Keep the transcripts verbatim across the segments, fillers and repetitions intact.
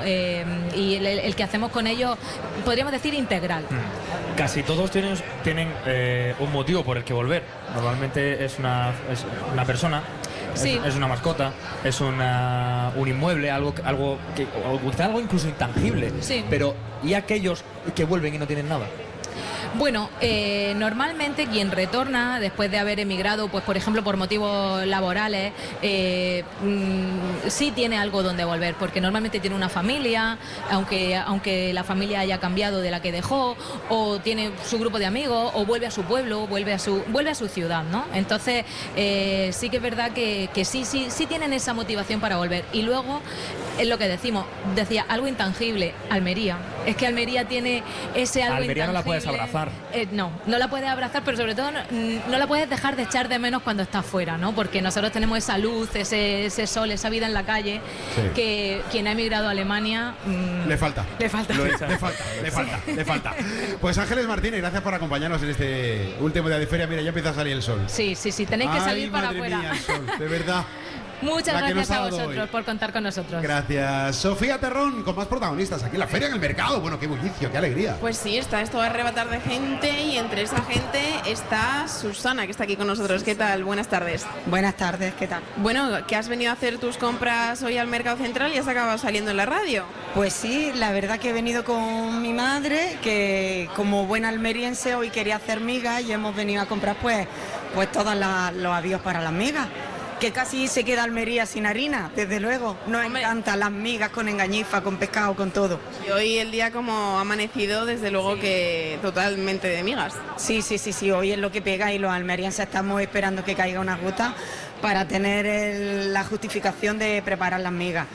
eh, y el, el que hacemos con ellos, podríamos decir integral. Mm. Casi todos tienen, tienen eh, un motivo por el que volver. Normalmente es una, es una persona, sí. es, es una mascota, es una, un inmueble, algo, algo, que, o quizá algo incluso intangible. Sí. Pero ¿y aquellos que vuelven y no tienen nada? Bueno, eh, normalmente quien retorna después de haber emigrado, pues por ejemplo por motivos laborales, eh, mmm, sí tiene algo donde volver, porque normalmente tiene una familia, aunque, aunque la familia haya cambiado de la que dejó, o tiene su grupo de amigos, o vuelve a su pueblo, vuelve a su, vuelve a su ciudad, ¿no? Entonces eh, sí que es verdad que, que sí, sí, sí tienen esa motivación para volver. Y luego, es lo que decimos, decía, algo intangible, Almería. Es que Almería tiene ese algo Almería intangible. No la puedes abrazar. Eh, no, no la puedes abrazar, pero sobre todo no, no la puedes dejar de echar de menos cuando estás fuera, ¿no? Porque nosotros tenemos esa luz, ese, ese sol, esa vida en la calle, sí. que quien ha emigrado a Alemania... Mmm, le falta. Le falta. Lo, le falta, le falta, sí. le falta. Pues Ángeles Martínez, gracias por acompañarnos en este último día de feria. Mira, ya empieza a salir el sol. Sí, sí, sí, tenéis que Ay, salir para madre afuera. Mía, el sol, de verdad. Muchas la gracias a vosotros hoy. por contar con nosotros. Gracias. Sofía Terrón, con más protagonistas aquí en la feria, en el mercado. Bueno, qué bullicio, qué alegría. Pues sí, está esto a arrebatar de gente y entre esa gente está Susana, que está aquí con nosotros. ¿Qué tal? Buenas tardes. Buenas tardes, ¿qué tal? Bueno, que has venido a hacer tus compras hoy al Mercado Central y has acabado saliendo en la radio. Pues sí, la verdad que he venido con mi madre, que como buena almeriense hoy quería hacer migas y hemos venido a comprar pues, pues todos los avíos para las migas. Que casi se queda Almería sin harina, desde luego. Nos Hombre. encantan las migas con engañifa, con pescado, con todo. Y hoy el día como ha amanecido, desde luego sí. que totalmente de migas. Sí, sí, sí, sí, hoy es lo que pega y los almerienses estamos esperando que caiga una gota para tener el, la justificación de preparar las migas.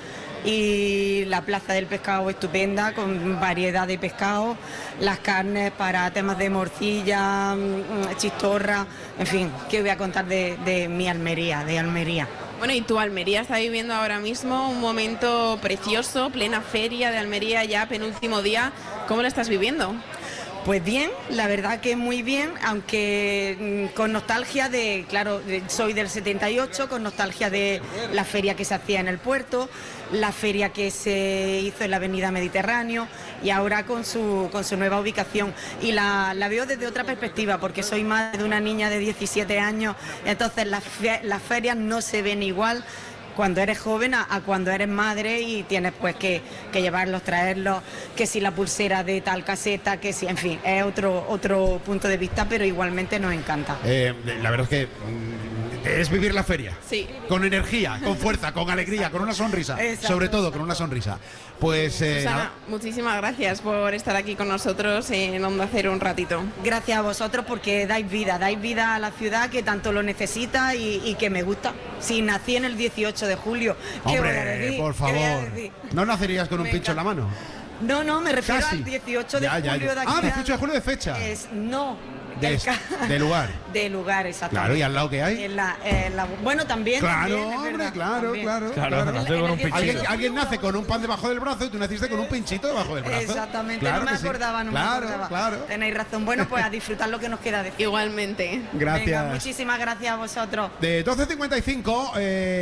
Y la plaza del pescado estupenda, con variedad de pescado, las carnes para temas de morcilla, chistorra, en fin, ¿qué voy a contar de, de mi Almería, de Almería? Bueno, y tu Almería está viviendo ahora mismo un momento precioso, plena feria de Almería, ya penúltimo día. ¿Cómo lo estás viviendo? Pues bien, la verdad que muy bien, aunque mmm, con nostalgia de, claro, de, soy del setenta y ocho, con nostalgia de la feria que se hacía en el puerto, la feria que se hizo en la avenida Mediterráneo y ahora con su, con su nueva ubicación. Y la, la veo desde otra perspectiva, porque soy madre de una niña de diecisiete años, entonces las, fe, las ferias no se ven igual cuando eres joven a, a cuando eres madre y tienes pues que, que llevarlos, traerlos, que si la pulsera de tal caseta, que si, en fin, es otro, otro punto de vista, pero igualmente nos encanta. Eh, la verdad es que mm, es vivir la feria. Sí. Con energía, con fuerza, con alegría, con una sonrisa. Exacto. Sobre todo con una sonrisa. Pues eh, Susana, muchísimas gracias por estar aquí con nosotros en Onda Cero un ratito. Gracias a vosotros porque dais vida, dais vida a la ciudad que tanto lo necesita y, y que me gusta. Si nací en el dieciocho de julio, ¿qué Hombre, voy a decir? por favor. ¿No nacerías con un Venga. pincho en la mano? No, no, me refiero Casi. al dieciocho de ya, ya, julio ya. de aquí. Ah, dieciocho de julio de fecha. Es, no. De, de lugar. De lugar, exactamente. Claro, ¿y al lado qué hay? En la, en la, bueno, también. Claro, también, hombre, verdad, claro, también. claro, claro. claro. Nace con un pinchito. ¿Alguien, alguien nace con un pan debajo del brazo y tú naciste con un pinchito debajo del brazo. Exactamente, claro no me sí. acordaba, no claro, me acordaba. Claro. Tenéis razón. Bueno, pues a disfrutar lo que nos queda de Igualmente. Gracias. Venga, muchísimas gracias a vosotros. De doce cincuenta y cinco,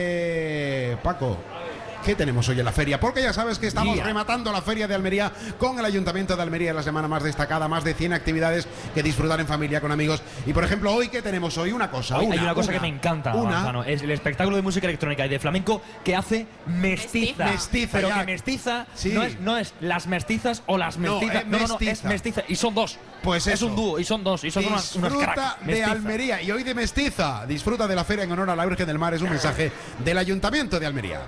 eh, Paco, ¿qué tenemos hoy en la feria? Porque ya sabes que estamos yeah. rematando la feria de Almería con el Ayuntamiento de Almería, la semana más destacada, más de cien actividades que disfrutar en familia, con amigos. Y por ejemplo, hoy, ¿qué tenemos hoy? Una cosa. Hoy una, hay una cosa una, que me encanta, una, Manzano, es el espectáculo de música electrónica y de flamenco que hace mestiza. Mestiza, pero ya. que mestiza Sí. no, es, no es las mestizas o las No, mestizas. es No, no, no, mestiza. es mestiza. Y son dos. Pues es eso. un dúo y son dos. Y son unas, unas Disfruta cracks. de Mestiza. Almería y hoy de mestiza. Disfruta de la feria en honor a la Virgen del Mar. Es un mensaje del Ayuntamiento de Almería.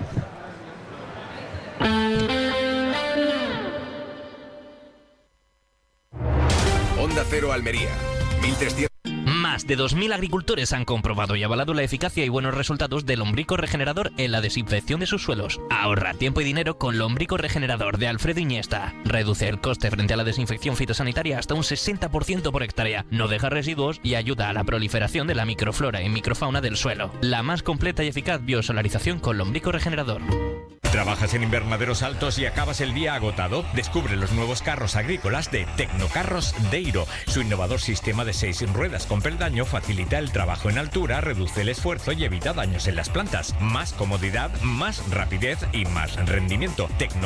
Onda Cero Almería, mil trescientos. Más de dos mil agricultores han comprobado y avalado la eficacia y buenos resultados del Lombrico Regenerador en la desinfección de sus suelos. Ahorra tiempo y dinero con Lombrico Regenerador de Alfredo Iniesta. Reduce el coste frente a la desinfección fitosanitaria hasta un sesenta por ciento por hectárea. No deja residuos y ayuda a la proliferación de la microflora y microfauna del suelo. La más completa y eficaz biosolarización con Lombrico Regenerador. ¿Trabajas en invernaderos altos y acabas el día agotado? Descubre los nuevos carros agrícolas de Tecnocarros Deiro. Su innovador sistema de seis ruedas con peldaño facilita el trabajo en altura, reduce el esfuerzo y evita daños en las plantas. Más comodidad, más rapidez y más rendimiento. Tecno